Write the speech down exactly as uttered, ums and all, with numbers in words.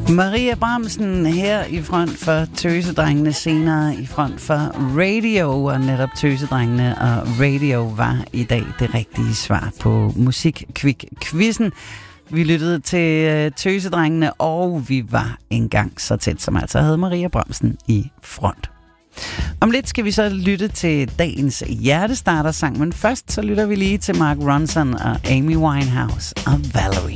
Maria Bramsen her i front for Tøsedrengene, senere i front for Radio, og netop Tøsedrengene og Radio var i dag det rigtige svar på Musikquick-quizzen. Vi lyttede til Tøsedrengene, og vi var engang så tæt, som altså havde Maria Bramsen i front. Om lidt skal vi så lytte til dagens hjertestarter-sang, men først så lytter vi lige til Mark Ronson og Amy Winehouse og Valerie.